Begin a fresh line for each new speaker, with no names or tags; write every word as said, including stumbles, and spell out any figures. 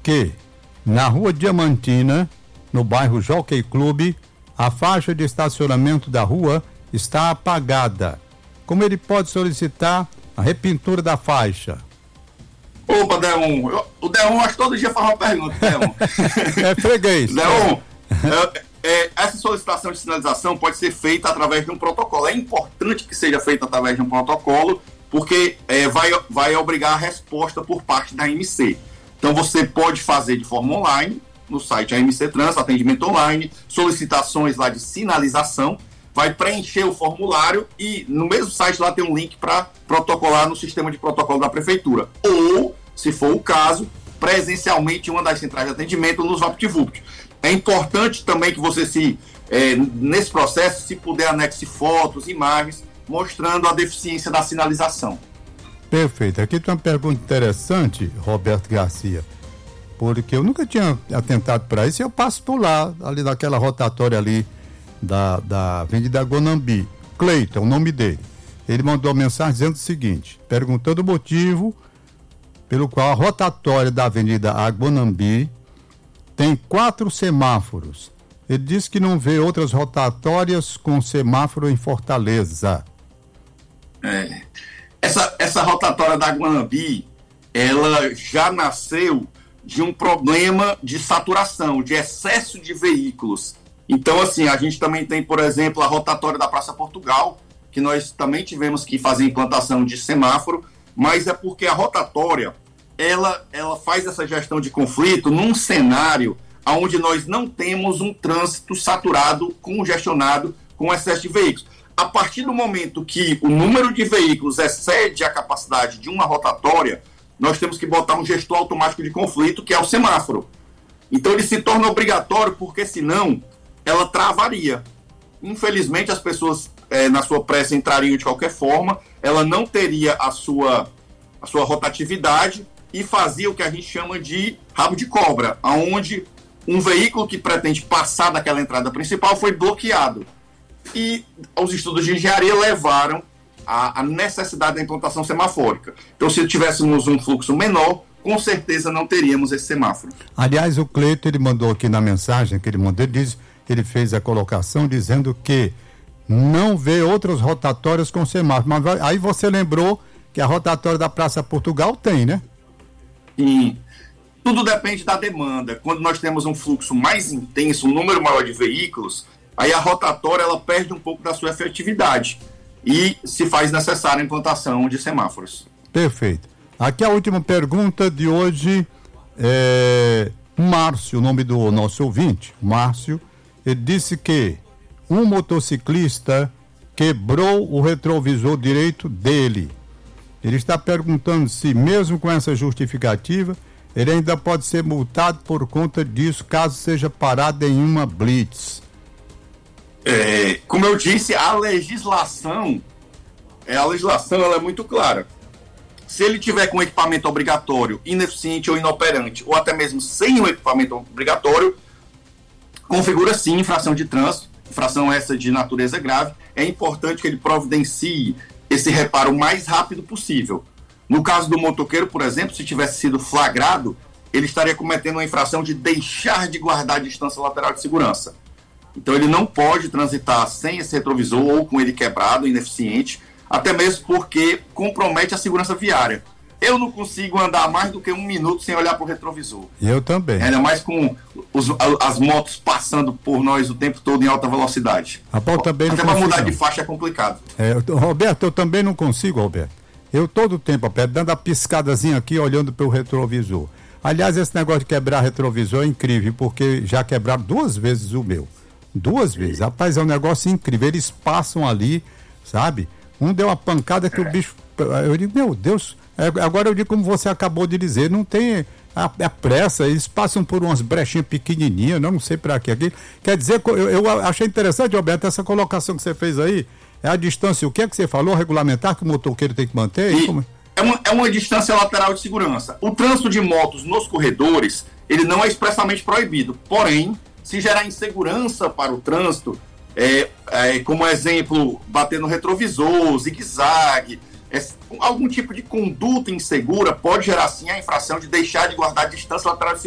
que na Rua Diamantina, no bairro Jockey Club, a faixa de estacionamento da rua está apagada. Como ele pode solicitar a repintura da faixa?
Opa, Deon, eu, o Deon acho que todo dia faz uma pergunta, Deon.
É freguês.
Deon, é, é, essa solicitação de sinalização pode ser feita através de um protocolo. É importante que seja feita através de um protocolo, porque é, vai, vai obrigar a resposta por parte da A M C. Então você pode fazer de forma online, no site A M C Trans, atendimento online, solicitações lá de sinalização, vai preencher o formulário e no mesmo site lá tem um link para protocolar no sistema de protocolo da prefeitura. Ou, se for o caso, presencialmente em uma das centrais de atendimento nos VaptVupt. É importante também que você, se é, nesse processo, se puder, anexe fotos, imagens, mostrando a deficiência da sinalização.
Perfeito. Aqui tem uma pergunta interessante, Roberto Garcia, porque eu nunca tinha atentado para isso e eu passo por lá, ali naquela rotatória ali da, da Avenida Agonambi. Cleiton, o nome dele. Ele mandou uma mensagem dizendo o seguinte, perguntando o motivo pelo qual a rotatória da Avenida Agonambi tem quatro semáforos. Ele disse que não vê outras rotatórias com semáforo em Fortaleza.
É, essa, essa rotatória da Agonambi, ela já nasceu de um problema de saturação, de excesso de veículos. Então, assim, a gente também tem, por exemplo, a rotatória da Praça Portugal, que nós também tivemos que fazer implantação de semáforo, mas é porque a rotatória, ela, ela faz essa gestão de conflito num cenário onde nós não temos um trânsito saturado, congestionado, com excesso de veículos. A partir do momento que o número de veículos excede a capacidade de uma rotatória, nós temos que botar um gestor automático de conflito, que é o semáforo. Então ele se torna obrigatório, porque senão ela travaria. Infelizmente as pessoas é, na sua pressa entrariam de qualquer forma, ela não teria a sua, a sua rotatividade e fazia o que a gente chama de rabo de cobra, onde um veículo que pretende passar daquela entrada principal foi bloqueado. E os estudos de engenharia levaram à necessidade da implantação semafórica. Então, se tivéssemos um fluxo menor, com certeza não teríamos esse semáforo.
Aliás, o Cleiton, ele mandou aqui na mensagem que ele mandou, ele, diz, ele fez a colocação dizendo que não vê outras rotatórias com semáforo. Mas aí você lembrou que a rotatória da Praça Portugal tem, né?
Sim. Tudo depende da demanda. Quando nós temos um fluxo mais intenso, um número maior de veículos, aí a rotatória ela perde um pouco da sua efetividade e se faz necessária a implantação de semáforos.
Perfeito. Aqui a última pergunta de hoje é Márcio, o nome do nosso ouvinte, Márcio. Ele disse que um motociclista quebrou o retrovisor direito dele. Ele está perguntando se, mesmo com essa justificativa, ele ainda pode ser multado por conta disso, caso seja parado em uma blitz.
É, como eu disse, a legislação, é, a legislação ela é muito clara. Se ele tiver com equipamento obrigatório, ineficiente ou inoperante, ou até mesmo sem o equipamento obrigatório, configura sim infração de trânsito, infração essa de natureza grave. É importante que ele providencie esse reparo o mais rápido possível. No caso do motoqueiro, por exemplo, se tivesse sido flagrado, ele estaria cometendo uma infração de deixar de guardar a distância lateral de segurança. Então ele não pode transitar sem esse retrovisor ou com ele quebrado, ineficiente, até mesmo porque compromete a segurança viária. Eu não consigo andar mais do que um minuto sem olhar para o retrovisor.
Eu também.
Ainda mais com os, as motos passando por nós o tempo todo em alta velocidade.
Rapaz, também
até para mudar de faixa é complicado.
É, Roberto, eu também não consigo, Roberto. Eu todo o tempo, Roberto, dando a piscadazinha aqui, olhando para o retrovisor. Aliás, esse negócio de quebrar retrovisor é incrível, porque já quebraram duas vezes o meu. Duas vezes. Rapaz, é um negócio incrível. Eles passam ali, sabe? Um deu uma pancada que é. o bicho... Eu digo, meu Deus... Agora eu digo como você acabou de dizer, não tem a, a pressa, eles passam por umas brechinhas pequenininhas, não, não sei para quê. Quer dizer, eu, eu achei interessante, Roberto, essa colocação que você fez aí, é a distância, o que é que você falou, regulamentar que o motoqueiro tem que manter?
E
como...
é, uma, é uma distância lateral de segurança. O trânsito de motos nos corredores, ele não é expressamente proibido, porém, se gerar insegurança para o trânsito, é, é, como exemplo, bater no retrovisor, zigue-zague, É, algum tipo de conduta insegura pode gerar sim a infração de deixar de guardar a distância lateral de